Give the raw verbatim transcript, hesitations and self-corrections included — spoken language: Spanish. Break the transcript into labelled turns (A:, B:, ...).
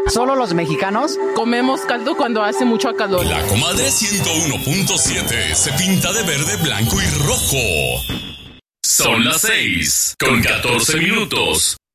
A: ¿Solo los mexicanos?
B: Comemos caldo cuando hace mucho calor.
C: La Comadre ciento uno punto siete se pinta de verde, blanco y rojo. Son las seis con catorce minutos.